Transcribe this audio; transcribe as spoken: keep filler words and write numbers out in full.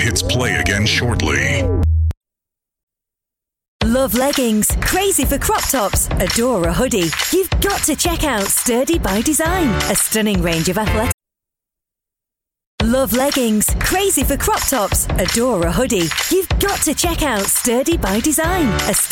hits play again shortly. Love leggings, crazy for crop tops, adore a hoodie? You've got to check out Sturdy by Design, a stunning range of athletic. Love leggings, crazy for crop tops, adore a hoodie? You've got to check out Sturdy by Design, a